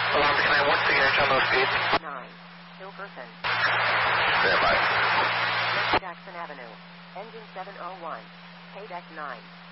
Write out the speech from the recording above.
Alaska 9, what's the signature on those speeds? 9. Hilkerson. Stand by. Jackson Avenue. Engine 701. Paydeck 9.